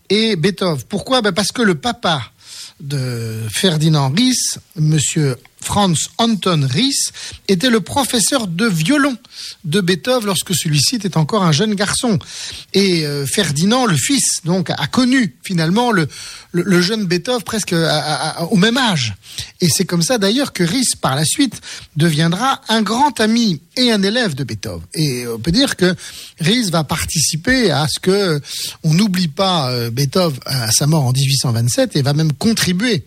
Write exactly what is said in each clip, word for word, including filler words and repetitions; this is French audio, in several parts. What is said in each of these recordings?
et Beethoven. Pourquoi ? Ben parce que le papa de Ferdinand Ries, monsieur Franz Anton Ries, était le professeur de violon de Beethoven lorsque celui-ci était encore un jeune garçon. Et euh, Ferdinand, le fils, donc, a connu finalement le, le, le jeune Beethoven presque à, à, à, au même âge. Et c'est comme ça d'ailleurs que Ries, par la suite, deviendra un grand ami et un élève de Beethoven. Et on peut dire que Ries va participer à ce que on n'oublie pas euh, Beethoven à sa mort en dix-huit cent vingt-sept et va même contribuer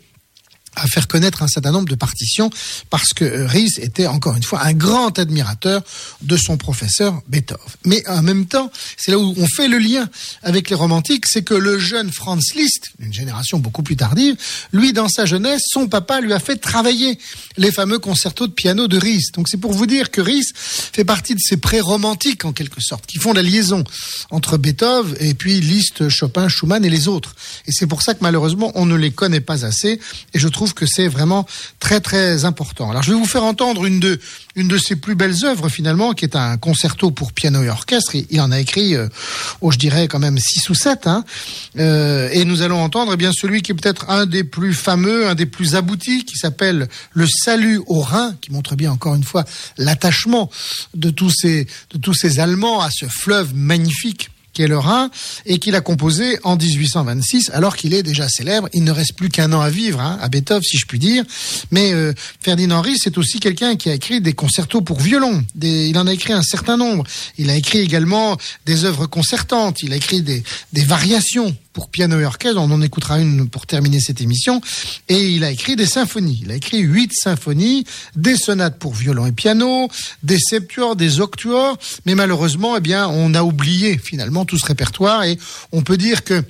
à faire connaître un certain nombre de partitions parce que Ries était encore une fois un grand admirateur de son professeur Beethoven. Mais en même temps, c'est là où on fait le lien avec les romantiques, c'est que le jeune Franz Liszt, une génération beaucoup plus tardive, lui dans sa jeunesse, son papa lui a fait travailler les fameux concertos de piano de Ries. Donc c'est pour vous dire que Ries fait partie de ces pré-romantiques en quelque sorte, qui font la liaison entre Beethoven et puis Liszt, Chopin, Schumann et les autres. Et c'est pour ça que malheureusement on ne les connaît pas assez et je trouve que c'est vraiment très très important. Alors je vais vous faire entendre une de une de ses plus belles œuvres finalement, qui est un concerto pour piano et orchestre. Il en a écrit, euh, oh, je dirais quand même six ou sept. Hein. Euh, et nous allons entendre eh bien celui qui est peut-être un des plus fameux, un des plus aboutis, qui s'appelle Le Salut au Rhin, qui montre bien encore une fois l'attachement de tous ces de tous ces Allemands à ce fleuve magnifique qui est le Rhin, et qu'il a composé en dix-huit cent vingt-six, alors qu'il est déjà célèbre. Il ne reste plus qu'un an à vivre, hein, à Beethoven, si je puis dire. Mais euh, Ferdinand Ries, c'est aussi quelqu'un qui a écrit des concertos pour violon. Des, il en a écrit un certain nombre. Il a écrit également des œuvres concertantes. Il a écrit des, des variations pour piano et orchestre. On en écoutera une pour terminer cette émission. Et il a écrit des symphonies. Il a écrit huit symphonies, des sonates pour violon et piano, des septuors, des octuors. Mais malheureusement, eh bien, on a oublié finalement tout ce répertoire, et on peut dire que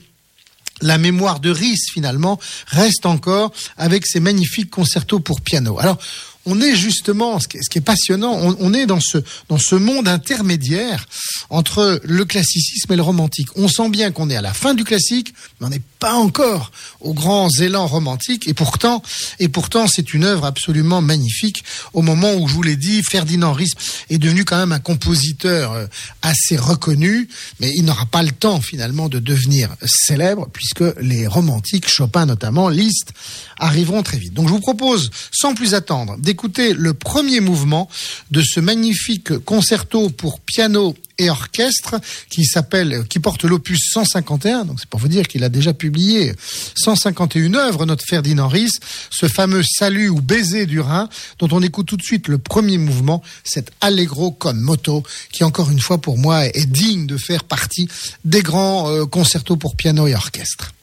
la mémoire de Ries finalement reste encore avec ces magnifiques concertos pour piano. Alors on est justement, ce qui est, ce qui est passionnant, on, on est dans ce, dans ce monde intermédiaire entre le classicisme et le romantique. On sent bien qu'on est à la fin du classique, mais on n'est pas encore aux grands élans romantiques, et pourtant, et pourtant, c'est une œuvre absolument magnifique. Au moment où, je vous l'ai dit, Ferdinand Ries est devenu quand même un compositeur assez reconnu, mais il n'aura pas le temps finalement de devenir célèbre, puisque les romantiques, Chopin notamment, Liszt, arriveront très vite. Donc je vous propose, sans plus attendre, d'écouter le premier mouvement de ce magnifique concerto pour piano et orchestre qui s'appelle, qui porte l'opus cent cinquante et un. Donc c'est pour vous dire qu'il a déjà publié cent cinquante et une œuvres, notre Ferdinand Ries, ce fameux Salut ou Baiser du Rhin, dont on écoute tout de suite le premier mouvement, cet Allegro con moto, qui encore une fois pour moi est digne de faire partie des grands euh, concertos pour piano et orchestre.